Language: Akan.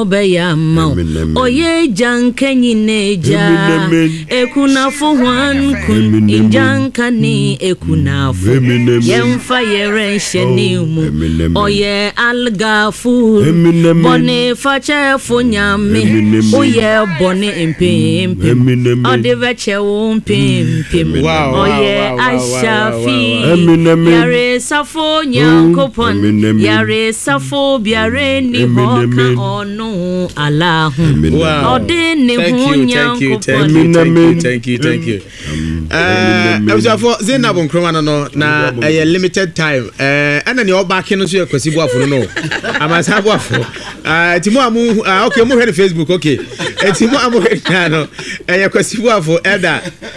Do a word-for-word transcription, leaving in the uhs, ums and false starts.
obeya ma oye janka nyineja ekuna fo hwan kun injanka ni ekuna fo yemfa yere shenimu oye algafu bone fache fo nyame oye bone empem ode veche wo mpem pem oye ashafi yare safo nyankopon yare safo biare ni hoka onu alahu ode ni hu nyankopon. Thank you, thank you, thank you. Uh, I was for Zainab Nkrumah no na a limited time. Uh, and then you're back in so you kwesi boafo no. I must have boafo. Uh, Timo amu okay, mo head Facebook okay. Eh Timo amu head no. Eh kwesi boafo elder